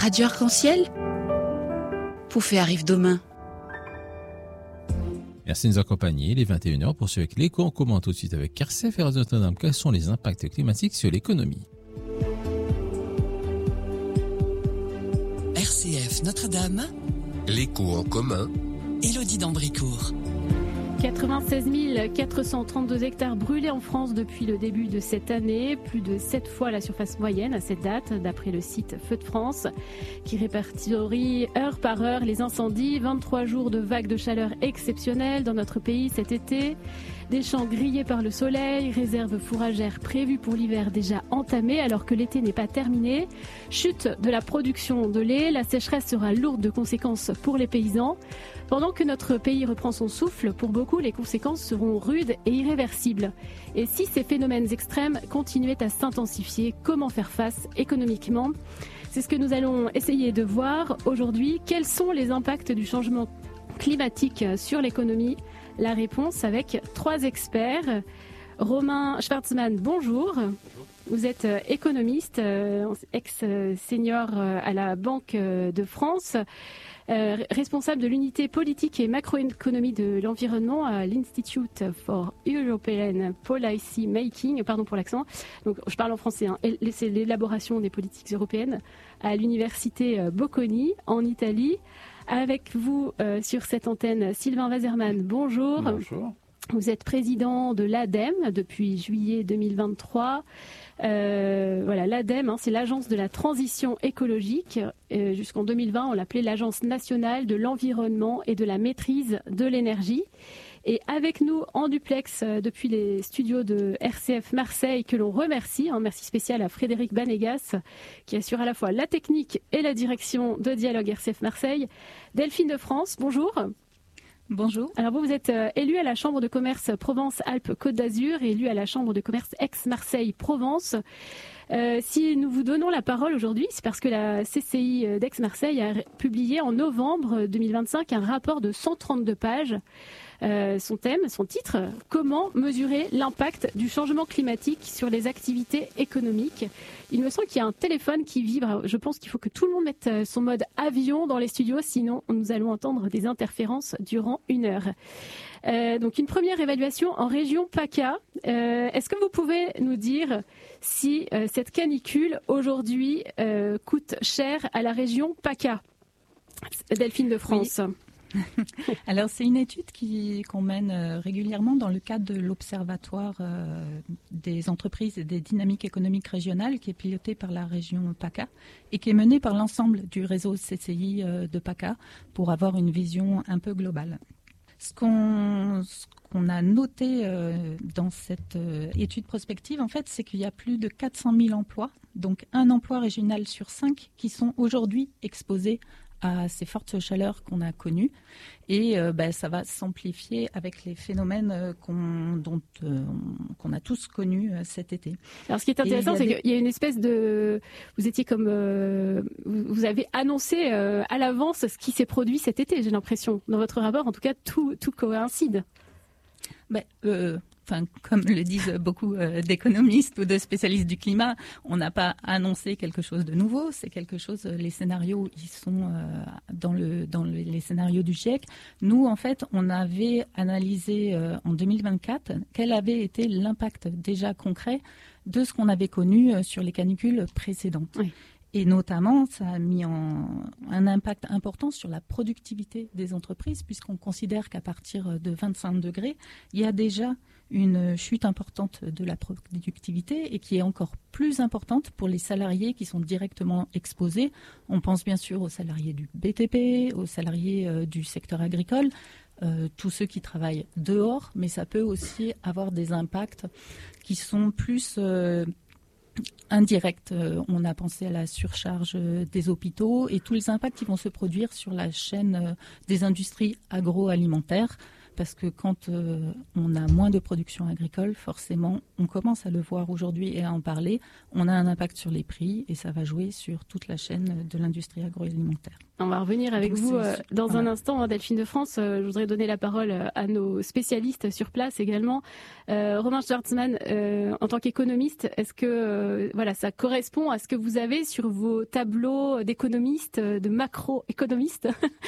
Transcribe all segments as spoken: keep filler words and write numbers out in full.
Radio Arc-en-Ciel, Poufé arrive demain. Merci de nous accompagner. Il est vingt et une heures. Pour ceux avec l'écho, on commente tout de suite avec R C F et Radio Notre-Dame. Quels sont les impacts climatiques sur l'économie? R C F Notre-Dame, l'écho en commun, Élodie d'Ambricourt. quatre-vingt-seize mille quatre cent trente-deux hectares brûlés en France depuis le début de cette année, plus de sept fois la surface moyenne à cette date, d'après le site Feux de France, qui répertorie heure par heure les incendies, vingt-trois jours de vagues de chaleur exceptionnelles dans notre pays cet été, des champs grillés par le soleil, réserves fourragères prévues pour l'hiver déjà entamées alors que l'été n'est pas terminé, chute de la production de lait, la sécheresse sera lourde de conséquences pour les paysans. Pendant que notre pays reprend son souffle, pour beaucoup, les conséquences seront rudes et irréversibles. Et si ces phénomènes extrêmes continuaient à s'intensifier, comment faire face économiquement ? C'est ce que nous allons essayer de voir aujourd'hui. Quels sont les impacts du changement climatique sur l'économie ? La réponse avec trois experts. Romain Schwarzmann, bonjour. Bonjour. Vous êtes économiste, ex-senior à la Banque de France. Euh, responsable de l'unité politique et macroéconomie de l'environnement à l'Institute for European Policy Making, pardon pour l'accent, donc je parle en français, hein. C'est l'élaboration des politiques européennes à l'université Bocconi en Italie. Avec vous euh, sur cette antenne, Sylvain Wazerman, bonjour. Bonjour. Vous êtes président de l'ADEME depuis juillet deux mille vingt-trois. Euh, voilà, l'ADEME, hein, c'est l'agence de la transition écologique. Euh, jusqu'en deux mille vingt, on l'appelait l'agence nationale de l'environnement et de la maîtrise de l'énergie. Et avec nous en duplex euh, depuis les studios de R C F Marseille, que l'on remercie, un merci spécial à Frédéric Banégas, qui assure à la fois la technique et la direction de Dialogue R C F Marseille. Delphine de France, bonjour. Bonjour. Alors vous, vous êtes euh, élu à la Chambre de commerce Provence-Alpes-Côte d'Azur et élu à la Chambre de commerce Aix-Marseille-Provence. Euh, si nous vous donnons la parole aujourd'hui, c'est parce que la C C I d'Aix-Marseille a publié en novembre deux mille vingt-cinq un rapport de cent trente-deux pages. Euh, son thème, son titre, comment mesurer l'impact du changement climatique sur les activités économiques. Il me semble qu'il y a un téléphone qui vibre. Je pense qu'il faut que tout le monde mette son mode avion dans les studios, sinon nous allons entendre des interférences durant une heure. Euh, donc une première évaluation en région PACA. Euh, est-ce que vous pouvez nous dire si euh, cette canicule aujourd'hui euh, coûte cher à la région PACA ? Delphine de France. Oui. Alors, c'est une étude qui, qu'on mène euh, régulièrement dans le cadre de l'Observatoire euh, des entreprises et des dynamiques économiques régionales, qui est piloté par la région PACA et qui est menée par l'ensemble du réseau C C I euh, de PACA pour avoir une vision un peu globale. Ce qu'on, ce qu'on a noté euh, dans cette euh, étude prospective, en fait, c'est qu'il y a plus de quatre cent mille emplois, donc un emploi régional sur cinq, qui sont aujourd'hui exposés à ces fortes chaleurs qu'on a connues. Et euh, ben, ça va s'amplifier avec les phénomènes euh, qu'on, dont, euh, qu'on a tous connus euh, cet été. Alors ce qui est intéressant, c'est des... qu'il y a une espèce de... Vous étiez comme... Euh, vous avez annoncé euh, à l'avance ce qui s'est produit cet été, j'ai l'impression. Dans votre rapport, en tout cas, tout, tout coïncide. Ben, euh, Enfin, comme le disent beaucoup euh, d'économistes ou de spécialistes du climat, on n'a pas annoncé quelque chose de nouveau. C'est quelque chose. Les scénarios, ils sont euh, dans le dans le, les scénarios du GIEC. Nous, en fait, on avait analysé euh, en deux mille vingt-quatre quel avait été l'impact déjà concret de ce qu'on avait connu euh, sur les canicules précédentes. Oui. Et notamment, ça a mis en, un impact important sur la productivité des entreprises, puisqu'on considère qu'à partir de vingt-cinq degrés, il y a déjà une chute importante de la productivité et qui est encore plus importante pour les salariés qui sont directement exposés. On pense bien sûr aux salariés du B T P, aux salariés euh, du secteur agricole, euh, tous ceux qui travaillent dehors, mais ça peut aussi avoir des impacts qui sont plus... Euh, indirect. On a pensé à la surcharge des hôpitaux et tous les impacts qui vont se produire sur la chaîne des industries agroalimentaires. Parce que quand euh, on a moins de production agricole, forcément, on commence à le voir aujourd'hui et à en parler. On a un impact sur les prix et ça va jouer sur toute la chaîne de l'industrie agroalimentaire. On va revenir avec Donc, vous euh, dans voilà. un instant, hein, Delphine de France. Euh, je voudrais donner la parole euh, à nos spécialistes sur place également. Euh, Romain Schwartzmann, euh, en tant qu'économiste, est-ce que euh, voilà, ça correspond à ce que vous avez sur vos tableaux d'économistes, de macroéconomistes?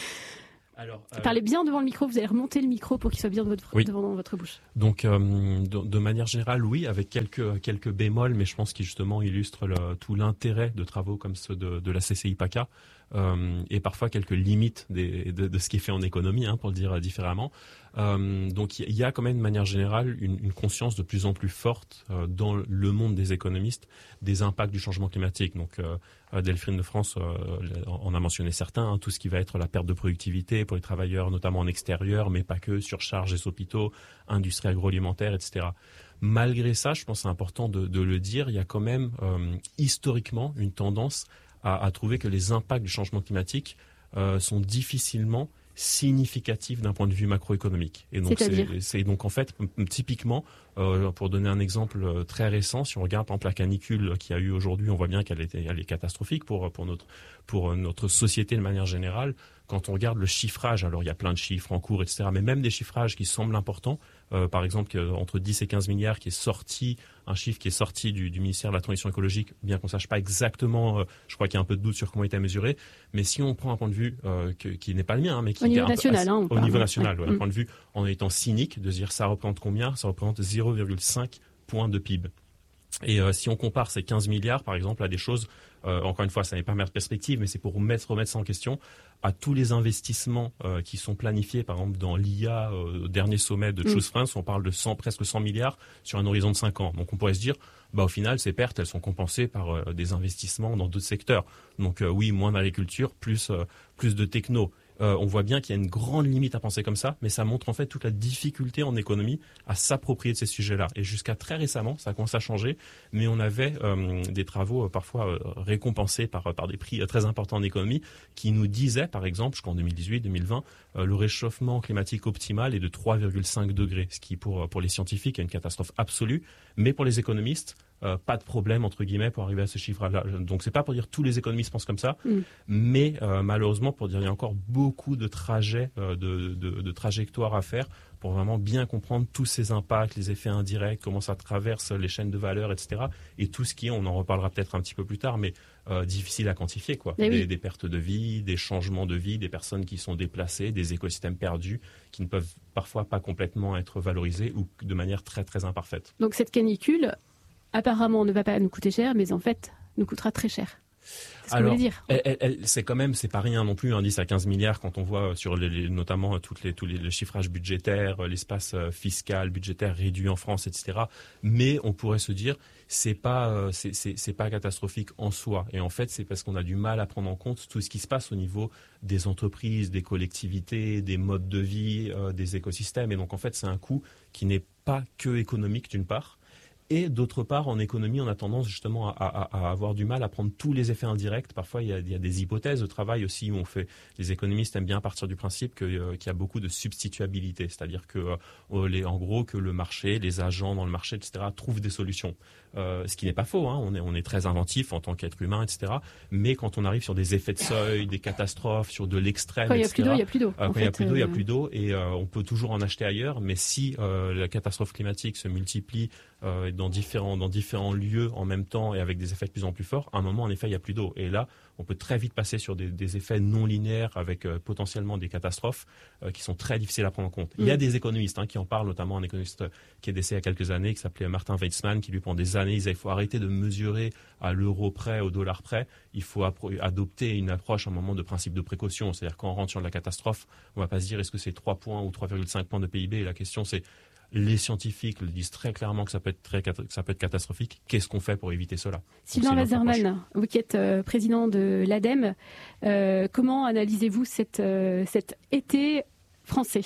Alors, euh... Parlez bien devant le micro, vous allez remonter le micro pour qu'il soit bien de votre, oui. devant votre bouche. Donc, euh, de, de manière générale, oui, avec quelques, quelques bémols, mais je pense qu'ils justement illustrent le, tout l'intérêt de travaux comme ceux de, de la C C I PACA. Euh, et parfois quelques limites des, de, de ce qui est fait en économie, hein, pour le dire différemment. Euh, donc il y a quand même de manière générale une, une conscience de plus en plus forte euh, dans le monde des économistes des impacts du changement climatique. Donc euh, Delphine de France euh, en a mentionné certains, hein, tout ce qui va être la perte de productivité pour les travailleurs, notamment en extérieur, mais pas que, surcharge des hôpitaux, industrie agroalimentaire, et cetera. Malgré ça, je pense que c'est important de, de le dire, il y a quand même euh, historiquement une tendance À, à trouver que les impacts du changement climatique euh, sont difficilement significatifs d'un point de vue macroéconomique. Et donc, C'est-à-dire c'est, c'est donc en fait, typiquement, euh, pour donner un exemple très récent, si on regarde par exemple la canicule qu'il y a eu aujourd'hui, on voit bien qu'elle était, elle est catastrophique pour, pour, notre, pour notre société de manière générale. Quand on regarde le chiffrage, alors il y a plein de chiffres en cours, et cetera, mais même des chiffrages qui semblent importants, euh, par exemple entre dix et quinze milliards qui est sorti, un chiffre qui est sorti du, du ministère de la Transition écologique, bien qu'on ne sache pas exactement, euh, je crois qu'il y a un peu de doute sur comment il était mesuré, mais si on prend un point de vue euh, que, qui n'est pas le mien, hein, mais qui au niveau est un national, peu, hein, on au parle, niveau ouais. national, ouais, Ouais. un point de vue en étant cynique, de se dire ça représente combien? Ça représente zéro virgule cinq points de P I B. Et euh, si on compare ces quinze milliards, par exemple, à des choses, euh, encore une fois, ça n'est pas mettre perspective, mais c'est pour remettre, remettre ça en question, à tous les investissements euh, qui sont planifiés, par exemple, dans l'I A, euh, au dernier sommet de Choose France, on parle de cent, presque cent milliards sur un horizon de cinq ans. Donc on pourrait se dire, bah, au final, ces pertes, elles sont compensées par euh, des investissements dans d'autres secteurs. Donc euh, oui, moins d'agriculture, plus, euh, plus de techno. Euh, on voit bien qu'il y a une grande limite à penser comme ça, mais ça montre en fait toute la difficulté en économie à s'approprier de ces sujets-là. Et jusqu'à très récemment, ça commence à changer, mais on avait euh, des travaux euh, parfois euh, récompensés par, par des prix euh, très importants en économie qui nous disaient, par exemple, jusqu'en deux mille dix-huit deux mille vingt, euh, le réchauffement climatique optimal est de trois virgule cinq degrés, ce qui pour, pour les scientifiques est une catastrophe absolue, mais pour les économistes, Euh, pas de problème entre guillemets pour arriver à ce chiffre-là. Donc c'est pas pour dire tous les économistes pensent comme ça, mm. mais euh, malheureusement pour dire il y a encore beaucoup de trajets, euh, de, de, de trajectoires à faire pour vraiment bien comprendre tous ces impacts, les effets indirects, comment ça traverse les chaînes de valeur, et cetera. Et tout ce qui est, on en reparlera peut-être un petit peu plus tard, mais euh, difficile à quantifier, quoi. Des, oui. des pertes de vie, des changements de vie, des personnes qui sont déplacées, des écosystèmes perdus qui ne peuvent parfois pas complètement être valorisés ou de manière très très imparfaite. Donc cette canicule, apparemment, ne va pas nous coûter cher, mais en fait, nous coûtera très cher. C'est ce Alors, qu'on veut dire. Elle, elle, elle, c'est quand même, c'est pas rien non plus, un dix à quinze milliards quand on voit sur les, les, notamment toutes les, tous les, les chiffrages budgétaires, l'espace fiscal, budgétaire réduit en France, et cetera. Mais on pourrait se dire, c'est pas, c'est, c'est, c'est pas catastrophique en soi. Et en fait, c'est parce qu'on a du mal à prendre en compte tout ce qui se passe au niveau des entreprises, des collectivités, des modes de vie, euh, des écosystèmes. Et donc, en fait, c'est un coût qui n'est pas que économique d'une part. Et d'autre part, en économie, on a tendance justement à, à, à avoir du mal à prendre tous les effets indirects. Parfois, il y a, il y a des hypothèses de travail aussi où on fait. Les économistes aiment bien partir du principe que, euh, qu'il y a beaucoup de substituabilité, c'est-à-dire que, euh, les, en gros, que le marché, les agents dans le marché, et cetera, trouvent des solutions. Euh, ce qui n'est pas faux, hein. On est, on est très inventif en tant qu'être humain, et cetera. Mais quand on arrive sur des effets de seuil, des catastrophes, sur de l'extrême, quand il n'y a plus d'eau, il n'y a plus d'eau. Euh, quand il n'y a plus d'eau, il n'y a plus d'eau, et euh, on peut toujours en acheter ailleurs. Mais si euh, la catastrophe climatique se multiplie euh, dans différents dans différents lieux en même temps et avec des effets de plus en plus forts, à un moment, en effet, il n'y a plus d'eau. Et là, on peut très vite passer sur des, des effets non linéaires avec euh, potentiellement des catastrophes euh, qui sont très difficiles à prendre en compte. Mmh. Il y a des économistes hein, qui en parlent, notamment un économiste qui est décédé il y a quelques années, qui s'appelait Martin Weitzman, qui lui, pendant des années, il disait il faut arrêter de mesurer à l'euro près, au dollar près. Il faut appro- adopter une approche, un moment de principe de précaution. C'est-à-dire quand on rentre sur la catastrophe, on ne va pas se dire est-ce que c'est trois points ou trois virgule cinq points de P I B. Et la question, c'est les scientifiques le disent très clairement que ça peut être très que ça peut être catastrophique. Qu'est-ce qu'on fait pour éviter cela? Sylvain Lazerman, vous qui êtes euh, président de l'ADEME, euh, comment analysez-vous cette, euh, cet été français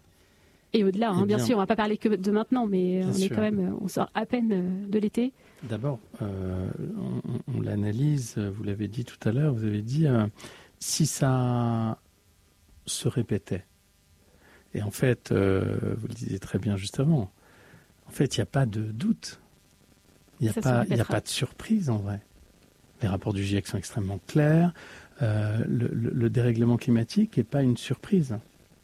et au-delà, hein, eh bien, bien sûr, on ne va pas parler que de maintenant, mais bien on sûr. est quand même, on sort à peine de l'été. D'abord, euh, on, on l'analyse. Vous l'avez dit tout à l'heure. Vous avez dit euh, si ça se répétait. Et en fait, euh, vous le disiez très bien juste avant, en fait, il n'y a pas de doute. Il n'y a, a pas de surprise, en vrai. Les rapports du GIEC sont extrêmement clairs. euh, le, le, le dérèglement climatique n'est pas une surprise.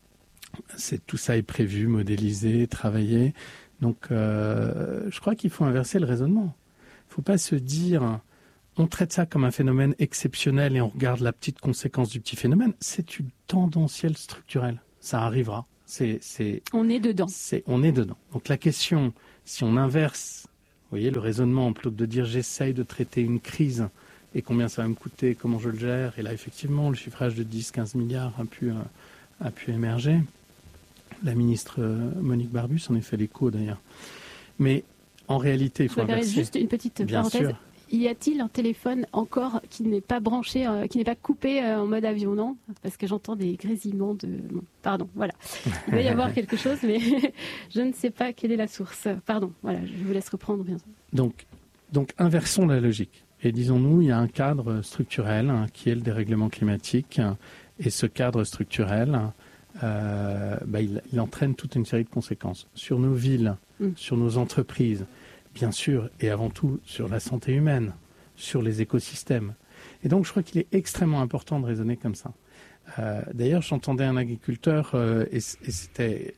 C'est, tout ça est prévu, modélisé, travaillé. Donc, euh, je crois qu'il faut inverser le raisonnement. Il ne faut pas se dire, on traite ça comme un phénomène exceptionnel et on regarde la petite conséquence du petit phénomène. C'est une tendancielle structurelle. Ça arrivera. C'est, c'est, on est dedans. C'est, on est dedans. Donc, la question, si on inverse, vous voyez, le raisonnement, plutôt que de dire j'essaye de traiter une crise et combien ça va me coûter, comment je le gère, et là, effectivement, le chiffrage de dix à quinze milliards a pu, a pu émerger. La ministre Monique Barbus en est fait l'écho d'ailleurs. Mais en réalité, il faut inverser. Juste une petite Bien parenthèse. Sûr. Y a-t-il un téléphone encore qui n'est pas branché, euh, qui n'est pas coupé euh, en mode avion, non? Parce que j'entends des grésillements de... Bon, pardon, voilà. Il va y avoir quelque chose, mais je ne sais pas quelle est la source. Pardon, voilà, je vous laisse reprendre. Bien sûr. Donc, donc, inversons la logique. Et disons-nous, il y a un cadre structurel hein, qui est le dérèglement climatique. Et ce cadre structurel... Euh, bah, il, il entraîne toute une série de conséquences sur nos villes, mmh. sur nos entreprises, bien sûr, et avant tout sur la santé humaine, sur les écosystèmes. Et donc, je crois qu'il est extrêmement important de raisonner comme ça. Euh, d'ailleurs, j'entendais un agriculteur, euh, et, et c'était,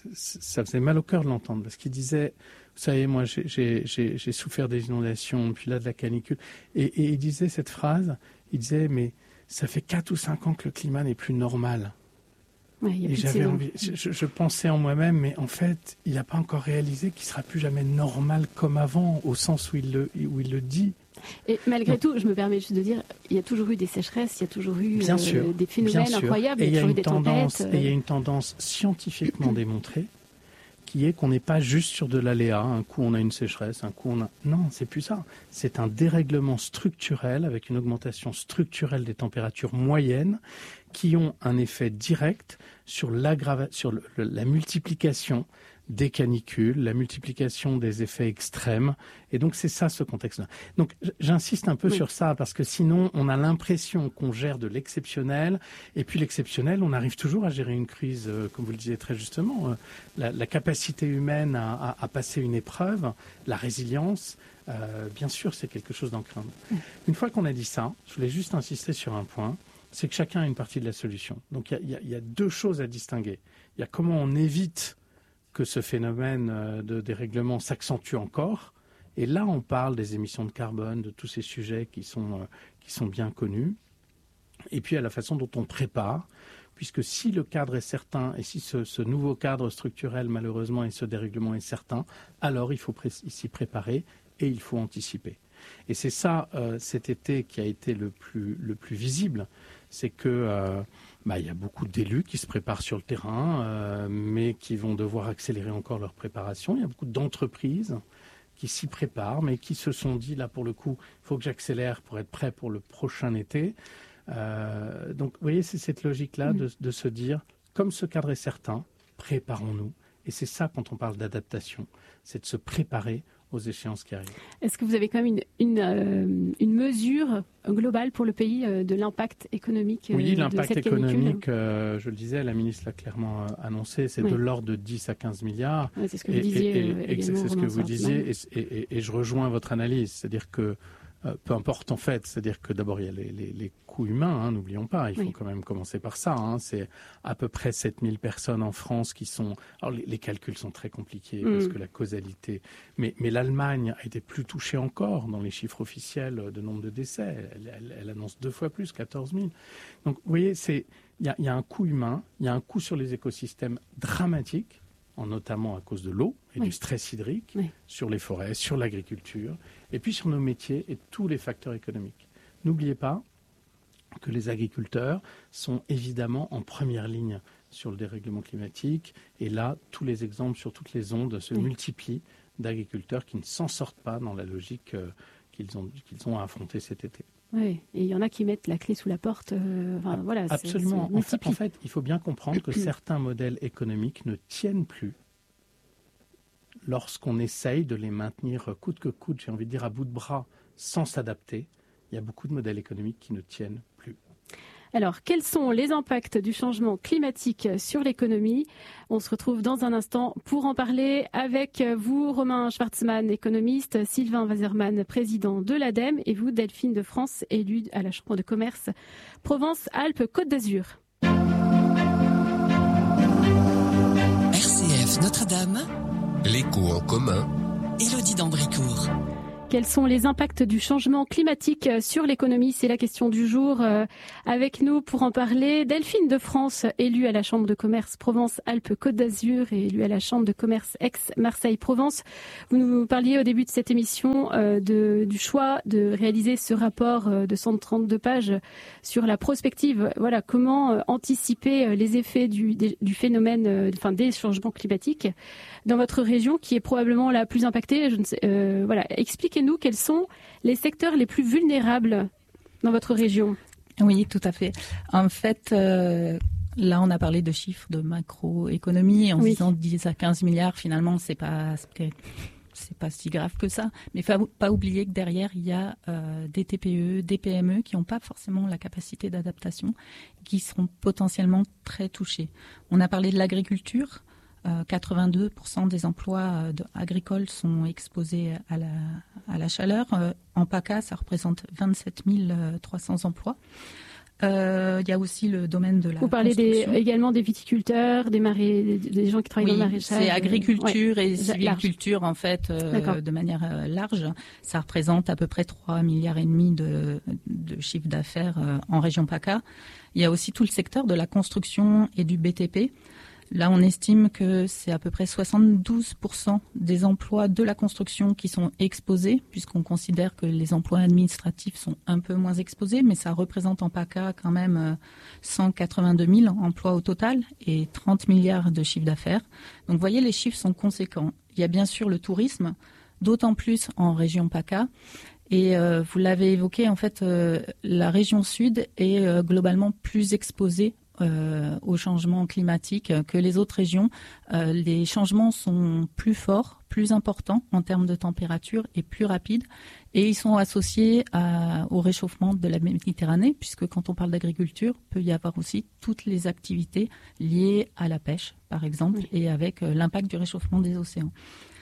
ça faisait mal au cœur de l'entendre, parce qu'il disait, vous savez, moi, j'ai, j'ai, j'ai, j'ai souffert des inondations, puis là, de la canicule, et, et il disait cette phrase, il disait, mais ça fait quatre ou cinq ans que le climat n'est plus normal. Ouais, y a et j'avais envie, je, je pensais en moi-même, mais en fait, il n'a pas encore réalisé qu'il ne sera plus jamais normal comme avant, au sens où il le, où il le dit. Et malgré Donc, tout, je me permets juste de dire, il y a toujours eu des sécheresses, il y a toujours eu bien euh, sûr, des phénomènes bien incroyables, et il y a toujours eu des tendance, tempêtes. Et il y a une tendance scientifiquement démontrée qui est qu'on n'est pas juste sur de l'aléa. Un coup, on a une sécheresse, un coup, on a... Non, c'est plus ça. C'est un dérèglement structurel avec une augmentation structurelle des températures moyennes qui ont un effet direct sur, sur le, le, la multiplication des canicules, la multiplication des effets extrêmes. Et donc, c'est ça, ce contexte-là. Donc, j'insiste un peu oui. sur ça, parce que sinon, on a l'impression qu'on gère de l'exceptionnel. Et puis, l'exceptionnel, on arrive toujours à gérer une crise, euh, comme vous le disiez très justement. Euh, la, la capacité humaine à, à, à passer une épreuve, la résilience, euh, bien sûr, c'est quelque chose d'en craindre. Oui. Une fois qu'on a dit ça, je voulais juste insister sur un point, c'est que chacun a une partie de la solution. Donc, il y, y, y a deux choses à distinguer. Il y a comment on évite que ce phénomène de dérèglement s'accentue encore. Et là, on parle des émissions de carbone, de tous ces sujets qui sont, qui sont bien connus. Et puis, à la façon dont on prépare, puisque si le cadre est certain, et si ce, ce nouveau cadre structurel, malheureusement, et ce dérèglement est certain, alors il faut pré- s'y préparer et il faut anticiper. Et c'est ça, euh, cet été, qui a été le plus, le plus visible, c'est que euh, bah, y a beaucoup d'élus qui se préparent sur le terrain, euh, mais qui vont devoir accélérer encore leur préparation. Il y a beaucoup d'entreprises qui s'y préparent, mais qui se sont dit, là, pour le coup, il faut que j'accélère pour être prêt pour le prochain été. Euh, donc, vous voyez, c'est cette logique-là mmh. de, de se dire, comme ce cadre est certain, préparons-nous. Et c'est ça, quand on parle d'adaptation, c'est de se préparer aux échéances qui arrivent. Est-ce que vous avez quand même une, une, euh, une mesure globale pour le pays euh, de l'impact économique euh, Oui, de l'impact cette économique, euh, je le disais, la ministre l'a clairement euh, annoncé, c'est oui. de l'ordre de dix à quinze milliards. Oui, c'est ce que vous disiez. Et, et, euh, et c'est ce que vous disiez, et, et, et je rejoins votre analyse, c'est-à-dire que Euh, peu importe en fait, c'est-à-dire que d'abord il y a les, les, les coûts humains, hein, n'oublions pas, il faut oui. quand même commencer par ça. Hein, c'est à peu près sept mille personnes en France qui sont... Alors les, les calculs sont très compliqués mmh. parce que la causalité... Mais, mais l'Allemagne a été plus touchée encore dans les chiffres officiels de nombre de décès. Elle, elle, elle annonce deux fois plus, quatorze mille. Donc vous voyez, c'est, il y a, y a un coût humain, il y a un coût sur les écosystèmes dramatique, notamment à cause de l'eau et oui. du stress hydrique, oui. sur les forêts, sur l'agriculture, et puis sur nos métiers et tous les facteurs économiques. N'oubliez pas que les agriculteurs sont évidemment en première ligne sur le dérèglement climatique, et là, tous les exemples sur toutes les ondes se oui. multiplient d'agriculteurs qui ne s'en sortent pas dans la logique euh, qu'ils ont, qu'ils ont à affronter cet été. Oui, et il y en a qui mettent la clé sous la porte. Euh, enfin, ah, voilà, absolument. C'est, c'est en, fait, en fait, il faut bien comprendre que certains modèles économiques ne tiennent plus lorsqu'on essaye de les maintenir coûte que coûte, j'ai envie de dire à bout de bras, sans s'adapter. Il y a beaucoup de modèles économiques qui ne tiennent plus. Alors, quels sont les impacts du changement climatique sur l'économie ? On se retrouve dans un instant pour en parler avec vous, Romain Schwartzmann, économiste, Sylvain Waserman, président de l'ADEME, et vous, Delphine de France, élue à la Chambre de commerce Provence-Alpes-Côte d'Azur. R C F Notre-Dame, L'écho en commun. Élodie d'Ambricourt. Quels sont les impacts du changement climatique sur l'économie ? C'est la question du jour. Euh, avec nous pour en parler, Delphine de France, élue à la Chambre de commerce Provence-Alpes-Côte d'Azur et élue à la Chambre de commerce Aix-Marseille-Provence. Vous nous parliez au début de cette émission euh, de, du choix de réaliser ce rapport euh, de cent trente-deux pages sur la prospective. Voilà, comment euh, anticiper euh, les effets du, des, du phénomène, euh, enfin des changements climatiques dans votre région qui est probablement la plus impactée. Je ne sais, euh, voilà, expliquez nous quels sont les secteurs les plus vulnérables dans votre région. Oui, tout à fait. En fait, euh, là, on a parlé de chiffres de macroéconomie en oui. disant dix à quinze milliards. Finalement, c'est pas c'est pas si grave que ça. Mais il ne faut pas oublier que derrière, il y a euh, des T P E, des P M E qui n'ont pas forcément la capacité d'adaptation, qui seront potentiellement très touchés. On a parlé de l'agriculture. Euh, quatre-vingt-deux pour cent des emplois euh, de, agricoles sont exposés à la, à la chaleur. Euh, en PACA, ça représente vingt-sept mille trois cents emplois. Il euh, y a aussi le domaine de la Vous parlez des, également des viticulteurs, des, marais, des, des gens qui travaillent oui, dans le maraîchage. C'est agriculture ouais, et sylviculture en fait, euh, de manière euh, large. Ça représente à peu près trois milliards et demi de, de chiffre d'affaires euh, en région PACA. Il y a aussi tout le secteur de la construction et du B T P. Là, on estime que c'est à peu près soixante-douze pour cent des emplois de la construction qui sont exposés, puisqu'on considère que les emplois administratifs sont un peu moins exposés, mais ça représente en PACA quand même cent quatre-vingt-deux mille emplois au total et trente milliards de chiffre d'affaires. Donc, vous voyez, les chiffres sont conséquents. Il y a bien sûr le tourisme, d'autant plus en région PACA. Et euh, vous l'avez évoqué, en fait, euh, la région sud est euh, globalement plus exposée Euh, aux changements climatiques que les autres régions. Euh, les changements sont plus forts, plus importants en termes de température et plus rapides. Et ils sont associés à, au réchauffement de la Méditerranée, puisque quand on parle d'agriculture, il peut y avoir aussi toutes les activités liées à la pêche, par exemple, oui. et avec euh, l'impact du réchauffement des océans.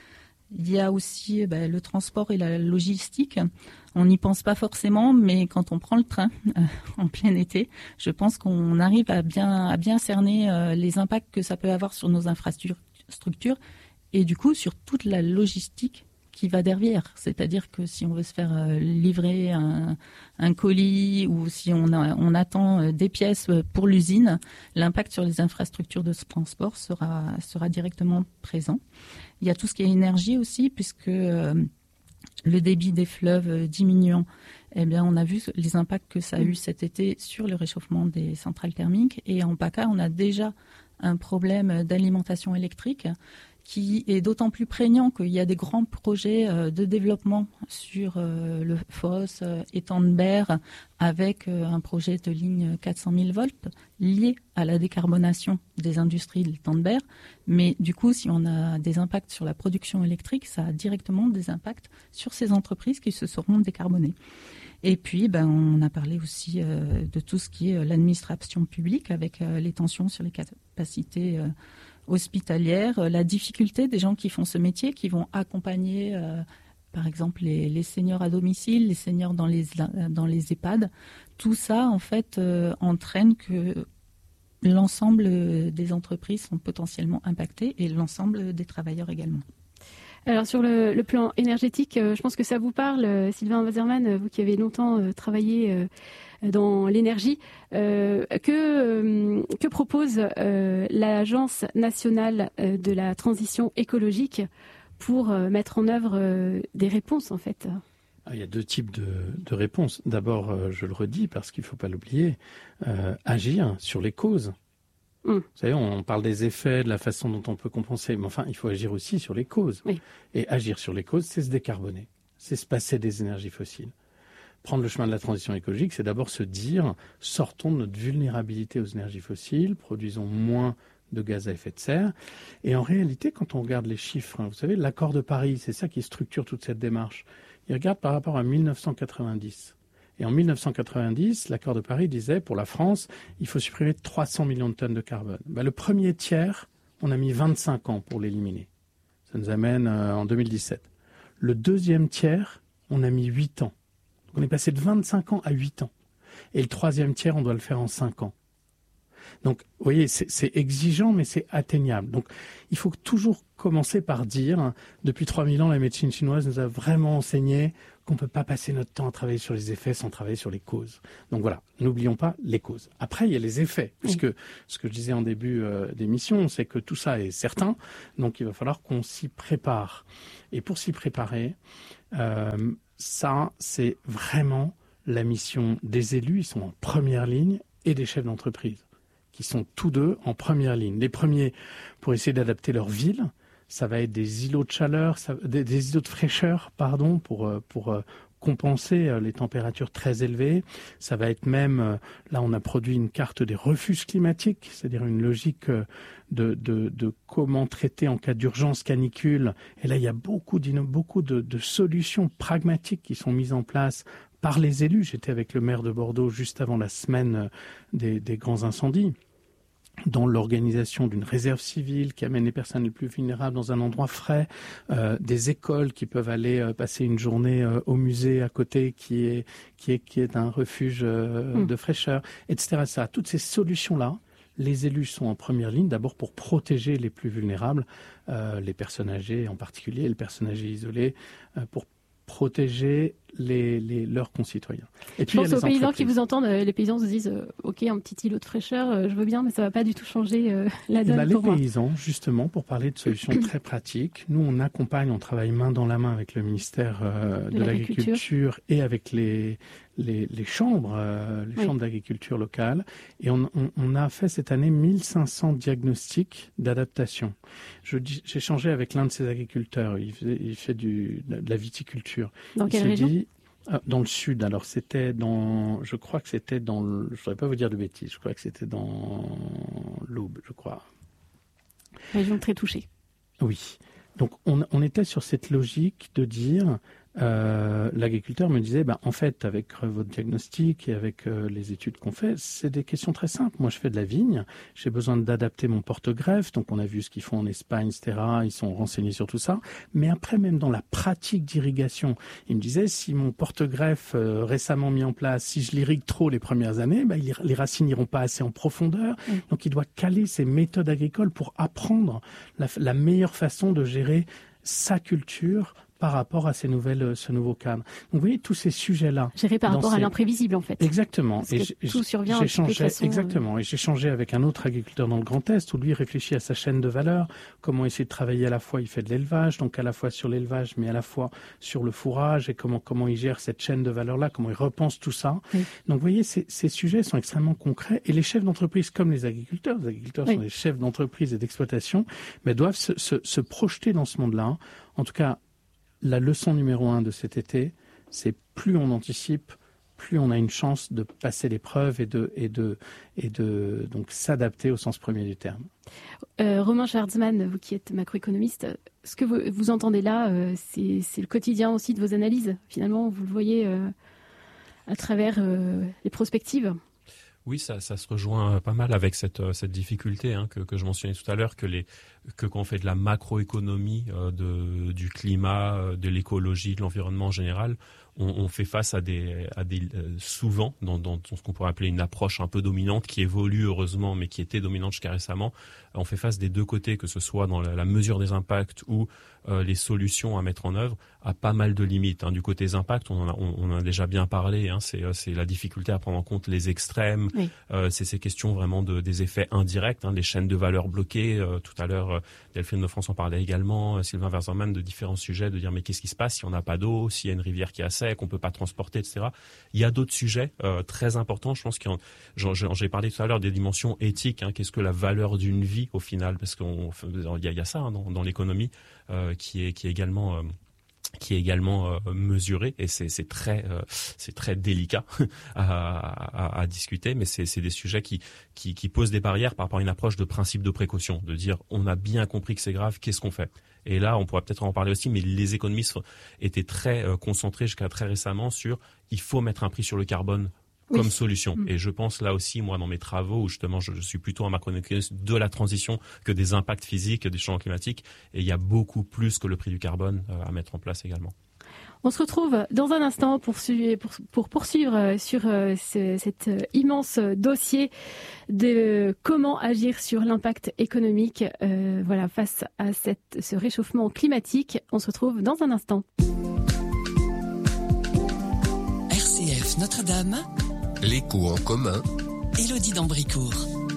Il y a aussi ben, le transport et la logistique. On n'y pense pas forcément, mais quand on prend le train euh, en plein été, je pense qu'on arrive à bien, à bien cerner euh, les impacts que ça peut avoir sur nos infrastructures et du coup sur toute la logistique qui va derrière. C'est-à-dire que si on veut se faire euh, livrer un, un colis ou si on, a, on attend euh, des pièces pour l'usine, l'impact sur les infrastructures de ce transport sera, sera directement présent. Il y a tout ce qui est énergie aussi, puisque euh, le débit des fleuves diminuant, eh bien, on a vu les impacts que ça a eu cet été sur le réchauffement des centrales thermiques. Et en PACA, on a déjà un problème d'alimentation électrique qui est d'autant plus prégnant qu'il y a des grands projets de développement sur le Foss, étang de Berre, avec un projet de ligne quatre cent mille volts lié à la décarbonation des industries de l'étang de Berre. Mais du coup, si on a des impacts sur la production électrique, ça a directement des impacts sur ces entreprises qui se seront décarbonées. Et puis, ben, on a parlé aussi euh, de tout ce qui est l'administration publique, avec euh, les tensions sur les capacités euh, hospitalières, euh, la difficulté des gens qui font ce métier, qui vont accompagner, euh, par exemple, les, les seniors à domicile, les seniors dans les, dans les EHPAD. Tout ça, en fait, euh, entraîne que l'ensemble des entreprises sont potentiellement impactées et l'ensemble des travailleurs également. Alors sur le, le plan énergétique, euh, je pense que ça vous parle, euh, Sylvain Waserman, vous qui avez longtemps euh, travaillé euh, dans l'énergie. Euh, que, euh, que propose euh, l'Agence nationale euh, de la transition écologique pour euh, mettre en œuvre euh, des réponses en fait ? Il y a deux types de, de réponses. D'abord, euh, je le redis parce qu'il ne faut pas l'oublier, euh, agir sur les causes. Mmh. Vous savez, on parle des effets, de la façon dont on peut compenser, mais enfin, il faut agir aussi sur les causes. Oui. Et agir sur les causes, c'est se décarboner, c'est se passer des énergies fossiles. Prendre le chemin de la transition écologique, c'est d'abord se dire, sortons de notre vulnérabilité aux énergies fossiles, produisons moins de gaz à effet de serre. Et en réalité, quand on regarde les chiffres, hein, vous savez, l'accord de Paris, c'est ça qui structure toute cette démarche. Il regarde par rapport à mille neuf cent quatre-vingt-dix. Et en mille neuf cent quatre-vingt-dix, l'accord de Paris disait, pour la France, il faut supprimer trois cents millions de tonnes de carbone. Ben, le premier tiers, on a mis vingt-cinq ans pour l'éliminer. Ça nous amène euh, en deux mille dix-sept. Le deuxième tiers, on a mis huit ans. Donc on est passé de vingt-cinq ans à huit ans. Et le troisième tiers, on doit le faire en cinq ans. Donc, vous voyez, c'est, c'est exigeant, mais c'est atteignable. Donc, il faut toujours commencer par dire, hein, depuis trois mille ans, la médecine chinoise nous a vraiment enseigné qu'on ne peut pas passer notre temps à travailler sur les effets sans travailler sur les causes. Donc voilà, n'oublions pas les causes. Après, il y a les effets, puisque oui. ce que je disais en début euh, d'émission, c'est que tout ça est certain, donc il va falloir qu'on s'y prépare. Et pour s'y préparer, euh, ça, c'est vraiment la mission des élus, ils sont en première ligne, et des chefs d'entreprise, qui sont tous deux en première ligne. Les premiers, pour essayer d'adapter leur ville, ça va être des îlots de chaleur, ça, des, des îlots de fraîcheur, pardon, pour, pour euh, compenser les températures très élevées. Ça va être même, euh, là on a produit une carte des refuges climatiques, c'est-à-dire une logique euh, de, de, de comment traiter en cas d'urgence canicule. Et là il y a beaucoup, beaucoup de, de solutions pragmatiques qui sont mises en place par les élus. J'étais avec le maire de Bordeaux juste avant la semaine des, des grands incendies, dans l'organisation d'une réserve civile qui amène les personnes les plus vulnérables dans un endroit frais, euh, des écoles qui peuvent aller euh, passer une journée euh, au musée à côté qui est, qui est, qui est un refuge euh, mmh. de fraîcheur, et cetera, et cetera. Toutes ces solutions-là, les élus sont en première ligne, d'abord pour protéger les plus vulnérables, euh, les personnes âgées en particulier, les personnes âgées isolées, euh, pour protéger les, les, leurs concitoyens. Et puis, je pense aux paysans qui vous entendent, les paysans se disent euh, « Ok, un petit îlot de fraîcheur, euh, je veux bien, mais ça ne va pas du tout changer euh, la donne. » bah, pour Les moi. paysans, justement, pour parler de solutions très pratiques, nous, on accompagne, on travaille main dans la main avec le ministère euh, de, de l'Agriculture. l'Agriculture et avec les, les, les chambres, euh, les oui. chambres d'agriculture locales. Et on, on, on a fait cette année mille cinq cents diagnostics d'adaptation. Je, j'ai échangé avec l'un de ces agriculteurs, il fait, il fait du, de la viticulture. Dans il quelle s'est région dit, Dans le sud, alors c'était dans, je crois que c'était dans, le, je ne voudrais pas vous dire de bêtises, je crois que c'était dans l'Aube, je crois. Région très touchée. Oui, donc on, on était sur cette logique de dire, euh, l'agriculteur me disait, bah, en fait, avec euh, votre diagnostic et avec euh, les études qu'on fait, c'est des questions très simples. Moi, je fais de la vigne, j'ai besoin d'adapter mon porte-greffe, donc on a vu ce qu'ils font en Espagne, et cetera. Ils sont renseignés sur tout ça. Mais après, même dans la pratique d'irrigation, il me disait, si mon porte-greffe euh, récemment mis en place, si je l'irrigue trop les premières années, bah, il, les racines n'iront pas assez en profondeur. Mmh. Donc, il doit caler ses méthodes agricoles pour apprendre la, la meilleure façon de gérer sa culture par rapport à ces nouvelles, ce nouveau cadre. Donc, vous voyez, tous ces sujets-là. Géré par rapport ces... à l'imprévisible, en fait. Exactement. Parce et que tout survient un petit peu de façon... Exactement. Et j'ai changé avec un autre agriculteur dans le Grand Est, où lui réfléchit à sa chaîne de valeur, comment essayer de travailler à la fois, il fait de l'élevage, donc à la fois sur l'élevage, mais à la fois sur le fourrage, et comment, comment il gère cette chaîne de valeur-là, comment il repense tout ça. Oui. Donc, vous voyez, ces, ces sujets sont extrêmement concrets, et les chefs d'entreprise, comme les agriculteurs, les agriculteurs oui. sont des chefs d'entreprise et d'exploitation, mais doivent se, se, se projeter dans ce monde-là. En tout cas, la leçon numéro un de cet été, c'est plus on anticipe, plus on a une chance de passer l'épreuve et de, et de, et de donc s'adapter au sens premier du terme. Euh, Romain Schwartzman, vous qui êtes macroéconomiste, ce que vous, vous entendez là, euh, c'est, c'est le quotidien aussi de vos analyses. Finalement, vous le voyez euh, à travers euh, les prospectives. Oui, ça, ça se rejoint pas mal avec cette, cette difficulté hein, que, que je mentionnais tout à l'heure, que, les, que quand on fait de la macroéconomie, euh, de, du climat, de l'écologie, de l'environnement en général, on, on fait face à des, à des euh, souvent, dans, dans ce qu'on pourrait appeler une approche un peu dominante, qui évolue heureusement, mais qui était dominante jusqu'à récemment, on fait face des deux côtés, que ce soit dans la, la mesure des impacts ou euh, les solutions à mettre en œuvre, à pas mal de limites. Hein. Du côté des impacts, on en a, on, on en a déjà bien parlé, hein, c'est, c'est la difficulté à prendre en compte les extrêmes, oui. euh, c'est ces questions vraiment de, des effets indirects, hein, les chaînes de valeur bloquées. Euh, tout à l'heure, euh, Delphine de France en parlait également, euh, Sylvain Verzerman, de différents sujets, de dire mais qu'est-ce qui se passe si on n'a pas d'eau, s'il y a une rivière qui est à sec, on peut pas transporter, et cetera. Il y a d'autres sujets euh, très importants, je pense qu'il y en, j'en, j'ai parlé tout à l'heure des dimensions éthiques, hein, qu'est-ce que la valeur d'une vie au final, parce qu'il y a, y a ça hein, dans, dans l'économie euh, qui est, qui est également... Euh, qui est également euh, mesuré, et c'est, c'est très, euh, c'est très délicat à, à, à discuter, mais c'est, c'est des sujets qui, qui, qui posent des barrières par rapport à une approche de principe de précaution, de dire on a bien compris que c'est grave, qu'est-ce qu'on fait? Et là, on pourrait peut-être en parler aussi, mais les économistes étaient très euh, concentrés jusqu'à très récemment sur il faut mettre un prix sur le carbone comme oui. solution. Mmh. Et je pense là aussi, moi, dans mes travaux, où justement je, je suis plutôt un macroéconomiste de la transition que des impacts physiques, des changements climatiques, et il y a beaucoup plus que le prix du carbone euh, à mettre en place également. On se retrouve dans un instant pour, pour, pour poursuivre sur ce, cet immense dossier de comment agir sur l'impact économique euh, voilà, face à cette, ce réchauffement climatique. On se retrouve dans un instant. R C F Notre-Dame. L'écho en commun. Élodie d'Ambricourt.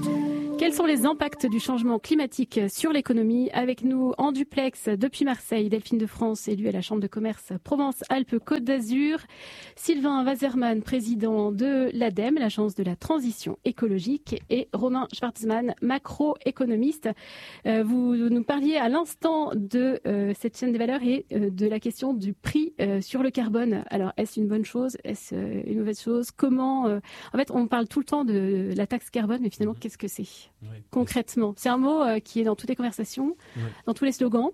Quels sont les impacts du changement climatique sur l'économie? Avec nous en duplex depuis Marseille, Delphine de France, élue à la Chambre de commerce Provence-Alpes-Côte d'Azur, Sylvain Wasserman, président de l'ADEME, l'Agence de la transition écologique, et Romain Schwarzmann, macroéconomiste. Euh, vous nous parliez à l'instant de euh, cette chaîne des valeurs et euh, de la question du prix euh, sur le carbone. Alors, est-ce une bonne chose? Est-ce euh, une mauvaise chose? Comment euh... En fait, on parle tout le temps de la taxe carbone, mais finalement, qu'est-ce que c'est? Oui. Concrètement, c'est un mot euh, qui est dans toutes les conversations, oui. dans tous les slogans,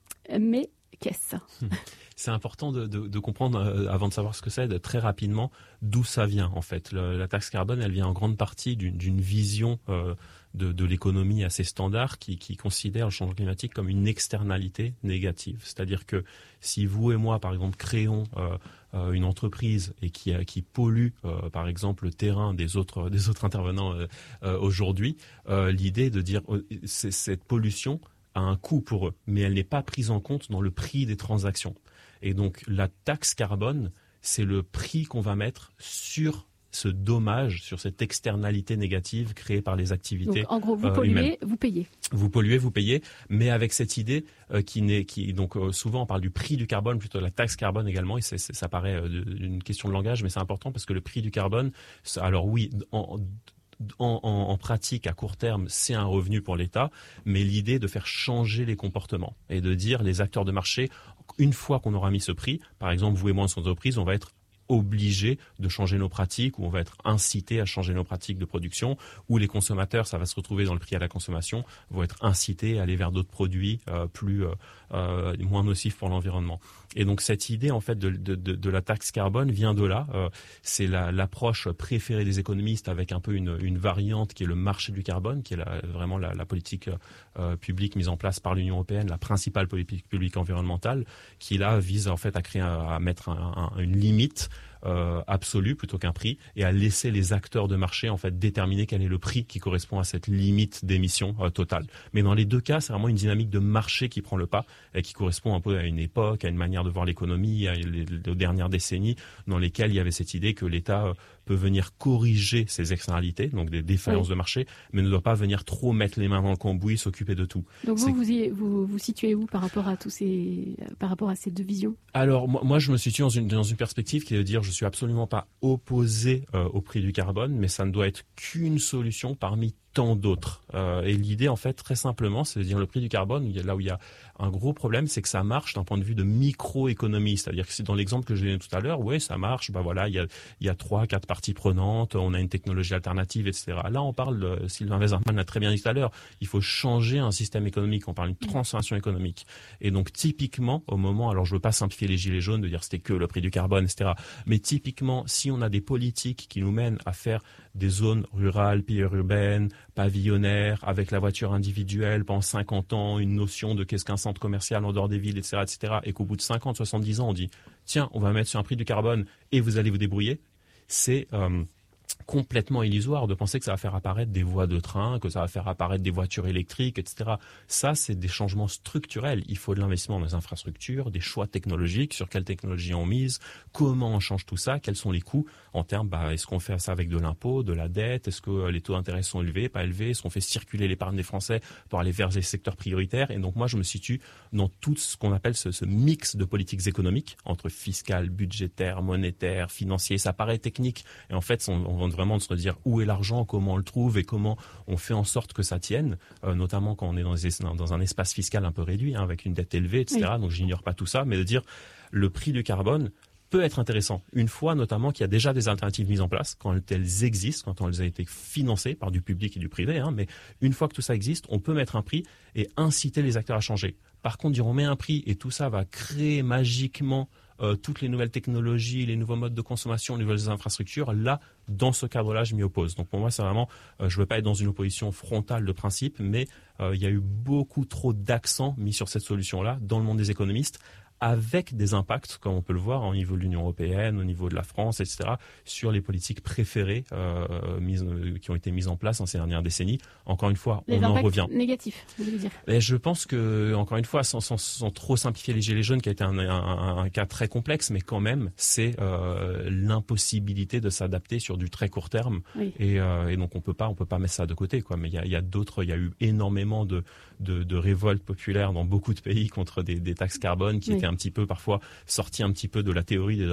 mais qu'est-ce? C'est important de, de, de comprendre, euh, avant de savoir ce que c'est, de, très rapidement d'où ça vient en fait. Le, la taxe carbone, elle vient en grande partie d'une, d'une vision euh, de, de l'économie assez standard qui, qui considère le changement climatique comme une externalité négative. C'est-à-dire que si vous et moi, par exemple, créons euh, euh, une entreprise et qui, qui pollue, euh, par exemple, le terrain des autres, des autres intervenants euh, euh, aujourd'hui, euh, l'idée est de dire euh, c'est, cette pollution a un coût pour eux, mais elle n'est pas prise en compte dans le prix des transactions. Et donc la taxe carbone, c'est le prix qu'on va mettre sur ce dommage, sur cette externalité négative créée par les activités. Donc en gros, vous euh, polluez, humaines. vous payez. Vous polluez, vous payez, mais avec cette idée euh, qui n'est, qui donc euh, souvent on parle du prix du carbone, plutôt de la taxe carbone également, et c'est, c'est, ça paraît euh, une question de langage, mais c'est important parce que le prix du carbone, alors oui, en, En, en, en pratique, à court terme, c'est un revenu pour l'État, mais l'idée de faire changer les comportements et de dire les acteurs de marché, une fois qu'on aura mis ce prix, par exemple, vous et moi en entreprise, on va être obligés de changer nos pratiques, ou on va être incités à changer nos pratiques de production, ou les consommateurs, ça va se retrouver dans le prix à la consommation, vont être incités à aller vers d'autres produits euh, plus euh, euh, moins nocifs pour l'environnement. Et donc cette idée en fait de, de, de, de la taxe carbone vient de là. Euh, c'est la, l'approche préférée des économistes, avec un peu une, une variante qui est le marché du carbone, qui est la, vraiment la, la politique euh, publique mise en place par l'Union européenne, la principale politique publique environnementale, qui là vise en fait à créer, un, à mettre un, un, une limite Euh, absolu plutôt qu'un prix, et à laisser les acteurs de marché en fait déterminer quel est le prix qui correspond à cette limite d'émission euh, totale. Mais dans les deux cas, c'est vraiment une dynamique de marché qui prend le pas et qui correspond un peu à une époque, à une manière de voir l'économie, à les, les dernières décennies dans lesquelles il y avait cette idée que l'État euh, peut venir corriger ses externalités, donc des défaillances oui. de marché, mais ne doit pas venir trop mettre les mains dans le cambouis, s'occuper de tout. Donc vous, vous, y, vous vous situez où par rapport à tous ces, par rapport à ces deux visions? Alors moi, moi je me situe dans une, dans une perspective qui est de dire je suis absolument pas opposé euh, au prix du carbone, mais ça ne doit être qu'une solution parmi tant d'autres. Euh, et l'idée, en fait, très simplement, c'est de dire le prix du carbone, là où il y a un gros problème, c'est que ça marche d'un point de vue de microéconomie. C'est-à-dire que c'est dans l'exemple que je donné tout à l'heure, ouais, ça marche, bah voilà, il y a, il y a trois, quatre parties prenantes, on a une technologie alternative, et cetera. Là, on parle, de, Sylvain Wasserman l'a très bien dit tout à l'heure, il faut changer un système économique, on parle d'une transformation économique. Et donc, typiquement, au moment, alors je veux pas simplifier les gilets jaunes, de dire c'était que le prix du carbone, et cetera. Mais typiquement, si on a des politiques qui nous mènent à faire des zones rurales, périurbaines, pavillonnaires, avec la voiture individuelle pendant cinquante ans, une notion de qu'est-ce qu'un centre commercial en dehors des villes, et cetera, et cetera, et qu'au bout de cinquante, soixante-dix ans, on dit tiens, on va mettre sur un prix du carbone et vous allez vous débrouiller, c'est euh, complètement illusoire de penser que ça va faire apparaître des voies de train, que ça va faire apparaître des voitures électriques, et cetera. Ça, c'est des changements structurels. Il faut de l'investissement dans les infrastructures, des choix technologiques, sur quelles technologies on mise, comment on change tout ça, quels sont les coûts en termes, bah, est-ce qu'on fait ça avec de l'impôt, de la dette, est-ce que les taux d'intérêt sont élevés, pas élevés, est-ce qu'on fait circuler l'épargne des Français pour aller vers les secteurs prioritaires. Et donc moi, je me situe dans tout ce qu'on appelle ce, ce mix de politiques économiques, entre fiscales, budgétaires, monétaires, financiers. Ça paraît technique, et en fait, on, on de vraiment de se dire où est l'argent, comment on le trouve et comment on fait en sorte que ça tienne, euh, notamment quand on est dans, des, dans un espace fiscal un peu réduit, hein, avec une dette élevée, et cetera. Oui. Donc j'ignore pas tout ça, mais de dire le prix du carbone peut être intéressant, une fois notamment qu'il y a déjà des alternatives mises en place, quand elles existent, quand elles ont été financées par du public et du privé, hein, mais une fois que tout ça existe, on peut mettre un prix et inciter les acteurs à changer. Par contre, dire on met un prix et tout ça va créer magiquement euh, toutes les nouvelles technologies, les nouveaux modes de consommation, les nouvelles infrastructures, là, dans ce cadre-là, je m'y oppose. Donc pour moi, c'est vraiment, euh, je ne veux pas être dans une opposition frontale de principe, mais euh, il y a eu beaucoup trop d'accent mis sur cette solution-là dans le monde des économistes, avec des impacts, comme on peut le voir au niveau de l'Union européenne, au niveau de la France, et cetera, sur les politiques préférées euh, mises, qui ont été mises en place dans ces dernières décennies. Encore une fois, les on en revient. Les impacts négatifs, vous voulez dire. Et je pense que, encore une fois, sans, sans, sans trop simplifier les Gilets jaunes, qui a été un, un, un cas très complexe, mais quand même, c'est euh, l'impossibilité de s'adapter sur du très court terme. Oui. Et, euh, et donc, on peut pas, on peut pas mettre ça de côté, quoi. Mais il y a, il y a d'autres, il y a eu énormément de, de, de révoltes populaires dans beaucoup de pays contre des, des taxes carbone qui oui. étaient un petit peu parfois sorti un petit peu de la théorie des